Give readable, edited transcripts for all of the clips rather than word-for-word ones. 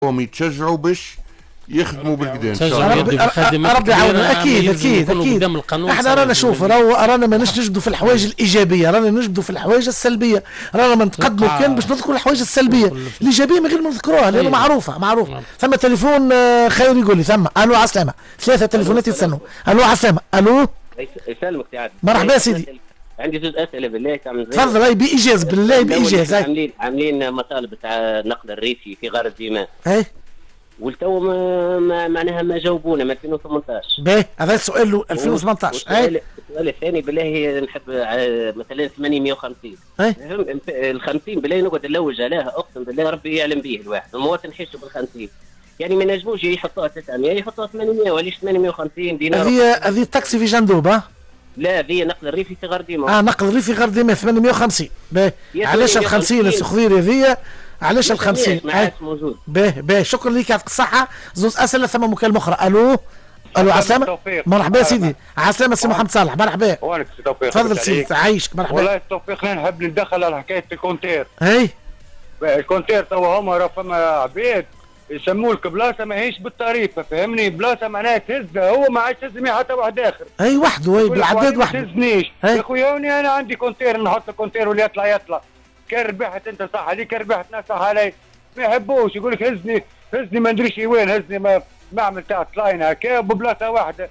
هم يتشجعوا باش يخدموا بالكدا ان شاء الله. ربي يعاوننا. اكيد احنا رانا شوف رانا ما نجبدوا في الحوايج الايجابيه، رانا نجبدوا في الحوايج السلبيه، رانا ما نتقدموا كان باش نذكروا الحوايج السلبيه الايجابيه من غير ما نذكروها لانه معروفه. ثم تليفون خير يقول لي ثم الو عسلامه، 3 تليفونات يتسنوا. الو عسلامه. الو يسلمك سعاد. مرحبا سيدي. عندي زوج اسئله بالله تعمل زي تفضل. هاي بايجاز بالله بايجاز. عاملين مطالب تاع النقل الريفي في غار الديمان. اي والتو معناها ما جاوبونا من 2018. باهي هذا السؤال 2018. السؤال الثاني بالله نحب مثلا 850. ال 50 بالله نقعد نلوج عليها، اقسم بالله ربي يعلم به الواحد المواطن يحسوا بال 50 يعني ما نجموش يحطوها 900 يحطوها 800 وليش 850 دينار. هذه التاكسي في جندوب. لا هذه نقل الريفي في غار ديمان. نقل الريفي غار ديمان 850. باهي علاش ال 50 السخذيري هذيا؟ علاش ال 50 موجود. باهي شكرا لك يعطيك الصحة. زوز أسئلة ثم مكالمة أخرى. ألو عسلامة. مرحبا سيدي. عسلامة سي محمد صالح. مرحبا. وينك سي توفيق؟ تفضل سيدي عايشك. مرحبا. والله التوفيق نحب ندخل على حكاية الكونتير. اي الكونتير توا هما راه فما عباد يسموه لك بلاصة ماهيش بالطريقة، فهمني؟ بلاصة معناها تهزها هو ما عادش تهز حتى واحد آخر. اي وحده. اي بالعداد وحده. ما تهزنيش يا خويا. انا عندي كونتير نحط الكونتير واللي يطلع كان ربحت انت صح عليك، كان ربحت ناس صح علي. ما يحبوش يقول لك هزني ما ندريش وين، هزني معمل تاع لاين هكا ببلاصه واحده.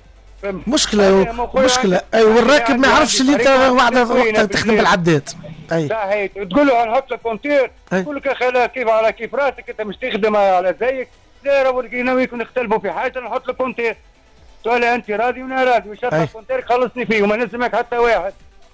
مشكله. اي والراكب ما يعرفش اللي انت وقتها تخدم بالعداد. اي صحيح. تقول له نحط لك كونتير يقول لك اخي كيف على كيف راسك انت مش تخدم على زيك. لا راهو ناويكم نختلفوا في حاجه نحط لك كونتير. تقول انت راضي وانا راضي وشاف الكونتير خلصني فيه وما نلزمك حتى واحد.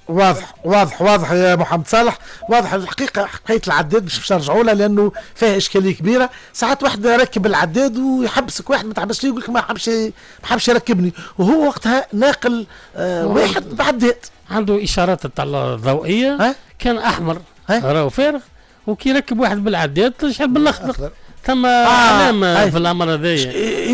واضح يا محمد صالح. واضح الحقيقه حكايه العداد باش نرجعوا لها لانه فيها اشكاليه كبيره. ساعات واحد يركب العداد ويحبسك واحد ما تحبسش يقول لك ما حبش يركبني وهو وقتها ناقل واحد بعداد عنده اشارات ضوئيه كان احمر راهو فارغ وكي يركب واحد بالعداد يشعل بالاخضر. ثم علامه في الامر هذايا.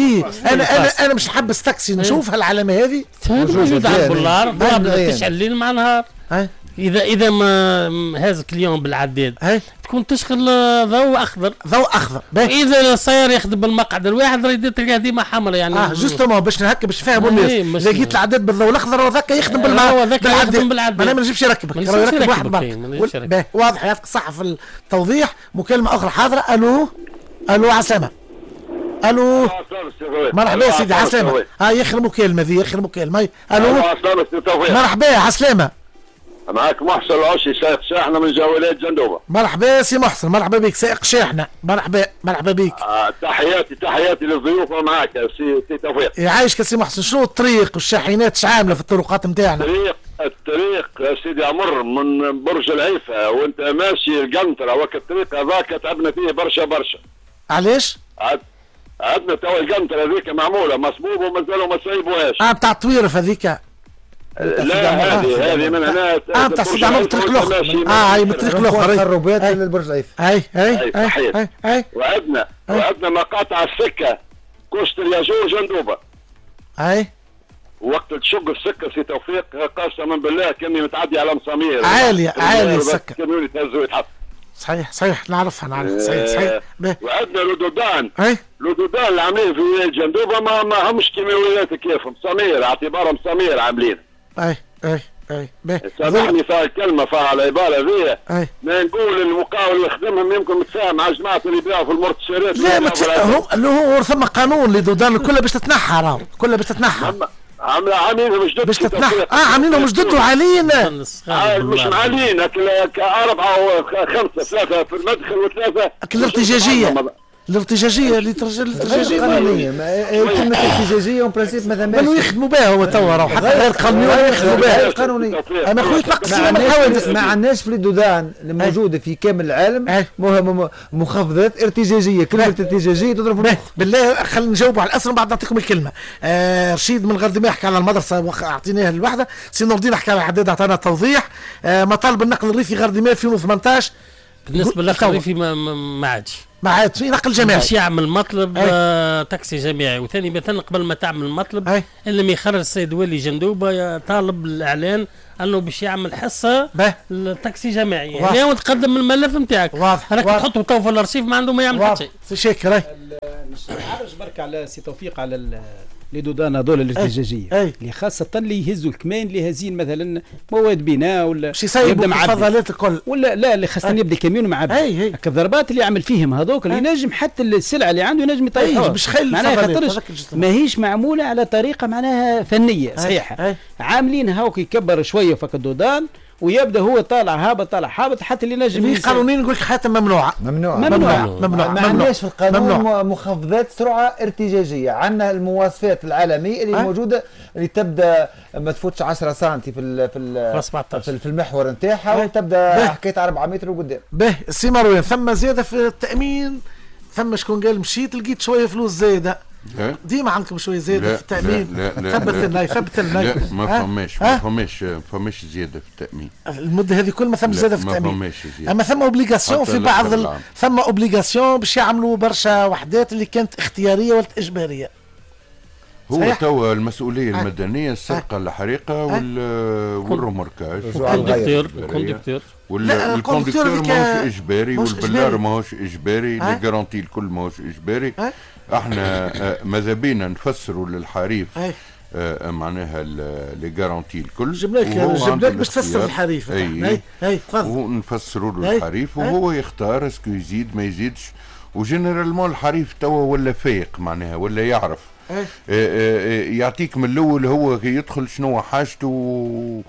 انا مش نحبس تاكسي نشوف هالعلامه هذه موجوده على البولار تشعل ليل مع نهار. اذا ما هازك اليوم بالعداد تكون تشغل ضوء اخضر. اذا السيار يخدم بالمقعد الواحد راه تلقاه ديما حمر يعني. جوستومون باش هكا باش نفهموا الناس. اذا جيت العداد بالضوء الاخضر وذاك يخدم بالعداد. انا ما نجيبش يركبك يركب واحد برك. واضح يعطيك الصحه في التوضيح. مكالمه اخرى حاضره. الو عسلامة. الو مرحبا سيدي عسلامة. يخر مكالمة ذي يخر مكالمة. الو مرحبا عسلامة. معك محسن العشي سائق شاحنة من جولات جندوبة. مرحبا سي محسن. مرحبا بك سائق شاحنة. مرحبا بك. تحياتي للضيوف ومعك سي توفيق. يعيشك سي محسن. شنو الطريق والشاحنات عاملة في الطرقات نتاعنا؟ الطريق يا سيدي عمر من برج العيفة وانت ماشي القنطرة وقت الطريق هذاك تعبنا فيه برشا. علاش؟ عندنا تو القنطرة هذيك معمولة مصبوب ومازالوا ما صايبوهاش. بتاع الطويرف هذيك. لا هذه من هنا بتاع سيدي عمر الطريق الاخر. هاي من الطريق الاخر. خروبات للبرج العيفة. اي وعندنا مقاطع السكة كوشت الياجو جندوبة. وقت تشق السكه سي توفيق قسما بالله كاني متعدي على مسامير عاليه السكه. كانوا يتهزوا ويتحط. صحيح نعرفها صحيح. وعندنا لودودان اللي عاملين في جندوبه ما همش كيماويات كيفهم مسامير اعتبارهم مسامير عاملين. اي سامحني في الكلمه في العباره ذي. ما نقول المقاول يخدمهم يمكن متفاهم مع جماعه اللي يبيعوا في المرتشيرات. لا هو ثم قانون لودودان كلها باش تتنحى راهو كلها باش تتنحى. عاملينهم جدد باش تتنحى. عاملينهم جدد وعلينا مش علينا كأربعة وخمسة 3 في المدخل و3 الارتجاجية قانونية. كلمة ارتجاجية وبرانسيب ماذا ماشي بنو يخدموا بها هو توا راهو حتى غير قانونية يخدموا بها قانونية. اما خويا تنقص من الحوادث. ما عندناش في الدودان اللي موجودة في كامل العالم مخفضات ارتجاجية. كلمة ارتجاجية تضرب في المخ. بالله خلينا نجاوبوا على الاسئلة بعد نعطيكم الكلمة. رشيد من غردمة يحكي على المدرسة اعطيناها الوحدة. سي نور الدين حكى على العداد اعطانا توضيح. مطالب النقل الريفي غردمة 2018 بالنسبة للنقل الريفي ما عادش ما عادش ينقل جماعي باش يعمل مطلب تاكسي جماعي. وثاني مثلا قبل ما تعمل مطلب اللي ما يخرج السيد ولي جندوبه طالب الاعلان انه باش يعمل حصه التاكسي جماعي يعني وتقدم الملف نتاعك راك تحطه تو في الارشيف ما عنده ما يعمل حتى شيء. شكرا. نعرج برك على سي توفيق على لي دودان هذول الارتجاجيه اللي خاصه اللي يهزوا الكمان اللي هازين مثلا مواد بناء ولا يبدا معبي الكل ولا لا اللي خاصه يبدا كاميون معبي الضربات اللي يعمل فيهم هذوك اللي ينجم حتى السلعه اللي عنده ينجم يطيحها مش خيل معناها ماهيش معموله على طريقه معناها فنيه صحيحه عاملين هاوك يكبر شويه فك الدودان ويبدا هو طالع هابط حتى اللي نجم قانونيا نقول لك حتى ممنوعه. ما عندناش في القانون مخفضات سرعه ارتجاجيه. عندنا المواصفات العالميه اللي موجوده اللي تبدا ما تفوتش 10 سم في المحور نتاعها وتبدا حكايه 4 متر وقدام. باهي السي مروان ثم زياده في التامين. ثم شكون قال مشيت لقيت شويه فلوس زايده. ديما عندكم شويه زياده في التامين. ثبت لنا لا ما فماش زياده في التامين. المده هذه كل ما ثم زياده في التامين. اما ثم اوبليغاسيون في بعض ثم اوبليغاسيون باش يعملوا برشا وحدات اللي كانت اختياريه ولا اجباريه. هو توا المسؤوليه المدنيه السرقه الحريقه والروموركاج والكوندكتور والكوندكتور ماهوش اجباري والبلار ماهوش اجباري لي جارونتي الكل ماهوش اجباري. احنا ماذا بينا نفسروا للحريف معناها لي جارونتي الكل. جبناك باش تفسر الحريف. اي ونفسروا له الحريف وهو يختار اسكو يزيد ما يزيدش. وجنرالمون الحريف توا ولا فايق معناها ولا يعرف يعطيك من الاول هو يدخل شنو حاجته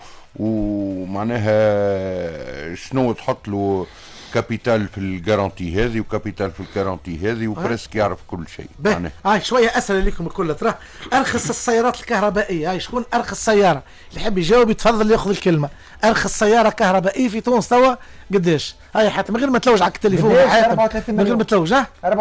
ومعناها شنو تحط له كابيتال في الجارانتي هذه وكابيتال في الجارانتي هذه وبرسك يعرف كل شيء. شويه اسئله لكم الكل. ترى ارخص السيارات الكهربائيه شكون ارخص سياره؟ اللي يحب يجاوب يتفضل ياخذ الكلمه. ارخص سياره كهربائيه في تونس توا قداش؟ حتى من غير ما تلوج على التليفون من غير ما تلوج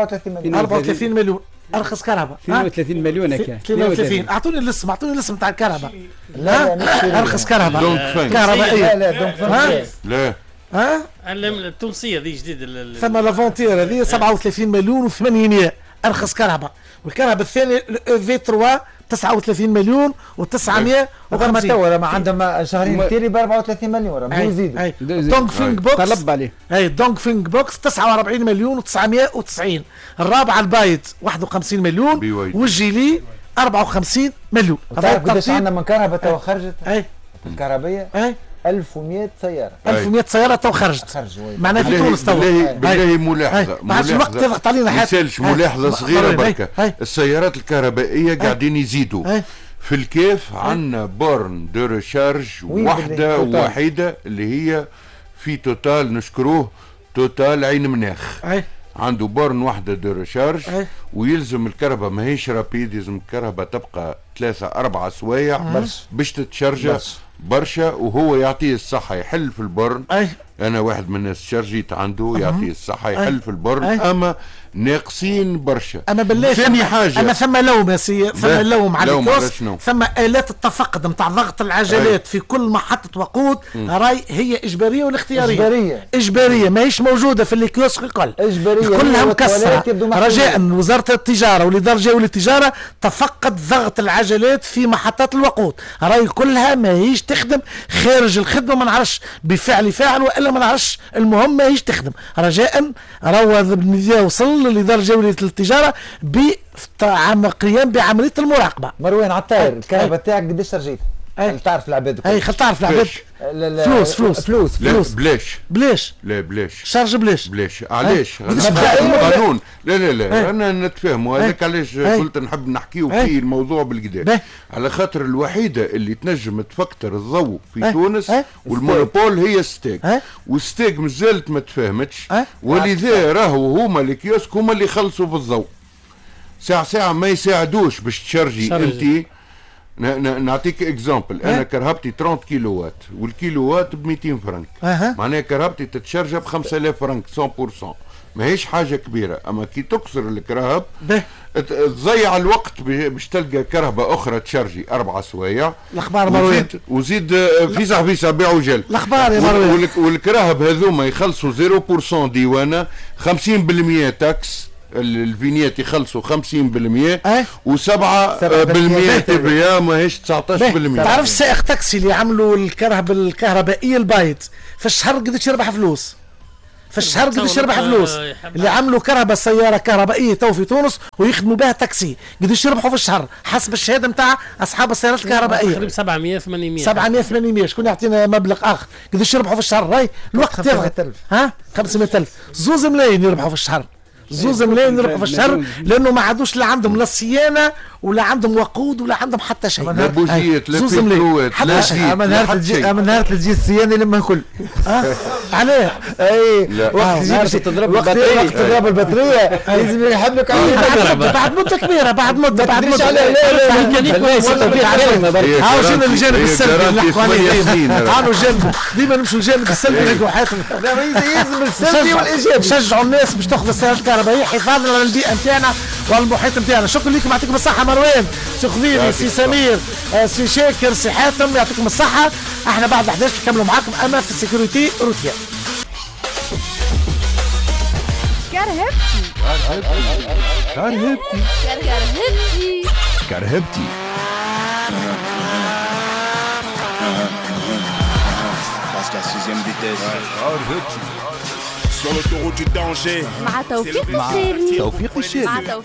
34 مليون ارخص كهرباء. 32 مليون هكا 32. اعطوني الاسم تاع الكهرباء. لا ارخص كهرباء كهربائيه. لا التونسيه ذي جديد. ثم لافونتير هذه 37 مليون و800 ارخص كهرباء. والكهرباء الثاني في 3 39 مليون و900. وما توا ما عندهم شهرين التالي ب 34 مليون راهم يزيدوا. دونك فينك بوكس طلب عليه. دونك فينك بوكس 49 مليون و990. الرابعه البايت 51 مليون والجيلي 54 مليون. هذا قداش عندنا من كهرباء توا خرجت الكهربائيه 1100 سياره. 1100 سياره تو خرجت. معناها في تونس تو. بالله ملاحظه الوقت يضغط علينا حتى ملاحظه صغيره بركه. السيارات الكهربائيه قاعدين يزيدوا في الكيف. عندنا بورن دو ريشارج وحيده اللي هي في توتال نشكروه توتال عين مناخ. عنده بورن واحدة دو ريشارج ويلزم الكهرباء ماهيش رابيد. يلزم الكهرباء تبقى 3-4 سوايع باش تتشرجة برشا. وهو يعطيه الصحة يحل في البرن. أنا واحد من الناس شرجيت عنده يعطيه الصحة يحل في البرن. أما ناقصين برشا. أما بالله ثاني حاجة أما ثم لوم يا سي ثم لوم على الكوس. ثم آلات التفقد نتاع ضغط العجلات في كل محطة وقود راي هي إجبارية ولا اختيارية؟ إجبارية ماهيش موجودة في الكيوسك الكل. إجبارية كلها مكسرة. رجاء وزارة التجارة والإدارة الجوية للتجارة تفقد ضغط العجلات في محطات الوقود. راي كلها ماهيش تخدم خارج الخدمة. ما نعرفش بفعل فاعل وإلا ما نعرفش. المهم ماهيش تخدم. رجاء روض النداء وصل للإدارة الجوية للتجارة قيام بعملية المراقبة. مروان عطاير الكهرباء تاعك قداش رجيت؟ تعرف العباد خل تعرف العباد فلوس بلاش لا بلاش شارج بلاش علاش قانون لا انا نتفاهموا هذاك علاش قلت نحب نحكيو في الموضوع بالقدا على خاطر الوحيده اللي تنجم تفكتر الضوء في تونس والمونوبول هي ستيك والستيك مازالت ما تفاهمتش ولذا راهو هما الكيوسك هما اللي يخلصوا في الضوء ساعة ما يساعدوش باش تشارجي انت. نعطيك اكزامبل. انا كرهبتي 30 كيلو وات والكيلو وات ب 200 فرنك. معناها كرهبتي تتشرج ب 5000 فرنك 100%. ماهيش حاجه كبيره، اما كي تكسر الكرهب تضيع الوقت باش تلقى كرهبه اخرى تشارجي 4 سوايع. الاخبار مروان وزيد في صاحبي بيع وجل الاخبار يا مروان. والكراهب هذوما يخلصوا 0% ديوانه، 50% تاكس، الفينيات يخلصوا 50% و7% تبيا ماهيش 19%. تعرف سائق تاكسي اللي عملوا الكرهب الكهربائيه البايت في الشهر قديش يربح فلوس؟ في الشهر قديش يربح فلوس؟ اللي عملوا كهرباء سياره كهربائيه تو في تونس ويخدموا بها تاكسي قديش يربحوا في الشهر حسب الشهاده نتاع اصحاب السيارات الكهربائيه؟ تقريبا 700 800. شكون يعطينا مبلغ اخر قديش يربحوا في الشهر؟ راي الوقت يضغط. ها 500,000 2 ملايين يربحوا في الشهر. 2 ملايين يربحوا في الشهر لانه ما عادوش لا عندهم لا صيانه ولا عندهم وقود ولا عندهم حتى شيء. لا بوجيات لا بتروات لا شيء. من نهار تجي الصيانه لما الكل. عليه اي وقت تضرب البطاريه لازم يحبك عليه بعد مده كبيره. بعد مده عاوزين الجانب السلبي اللي نحكوا عليه. تعالوا الجانب ديما نمشوا الجانب السلبي نلقوا حياتنا. لازم السلبي والايجابي. نشجعوا الناس باش تاخذ السيارات الكهربائيه حفاظا على البيئه نتاعنا والمحيط نتاعنا. شكرا لكم، يعطيكم الصحه مروان، سي خضيري، سي سمير، سي شاكر، سي حاتم، يعطيكم الصحه. احنا بعد 11 نكملوا معاكم اما في السيكوريتي روتيا. كرهبتي la 6e vitesse. Sur l'autoroute du danger. مع توفيق الشيري.